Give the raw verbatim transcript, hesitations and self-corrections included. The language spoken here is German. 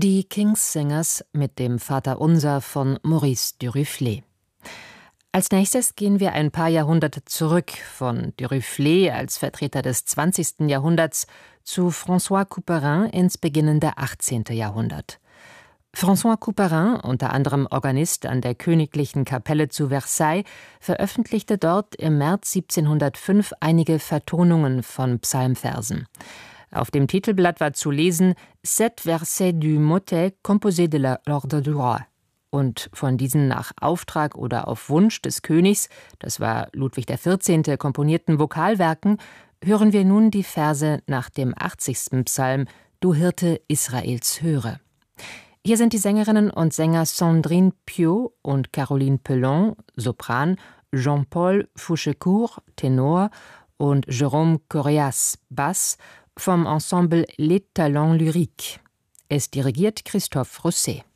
Die King's Singers mit dem Vaterunser von Maurice Duruflé. Als nächstes gehen wir ein paar Jahrhunderte zurück, von Duruflé als Vertreter des zwanzigsten Jahrhunderts zu François Couperin ins beginnende achtzehnte Jahrhundert. François Couperin, unter anderem Organist an der Königlichen Kapelle zu Versailles, veröffentlichte dort im März siebzehnhundertfünf einige Vertonungen von Psalmversen. Auf dem Titelblatt war zu lesen Sept versets du motet composés de l'ordre du roi. Und von diesen nach Auftrag oder auf Wunsch des Königs, das war Ludwig der Vierzehnte, komponierten Vokalwerken, hören wir nun die Verse nach dem achtzigsten Psalm Du Hirte Israels höre. Hier sind die Sängerinnen und Sänger Sandrine Piau und Caroline Pellon, Sopran, Jean-Paul Fouchecourt, Tenor und Jérôme Correas, Bass, vom Ensemble Les Talents Lyriques. Es dirigiert Christophe Rousset.